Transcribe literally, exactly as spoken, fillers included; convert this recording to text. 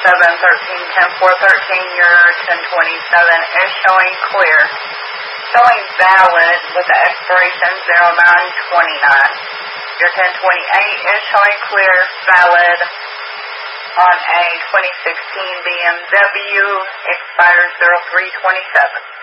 seven thirteen, ten four thirteen, your ten twenty-seven is showing clear. Showing valid with the expiration zero nine twenty-nine. Your ten twenty-eight is showing clear, valid on a twenty sixteen B M W, expires zero three twenty-seven.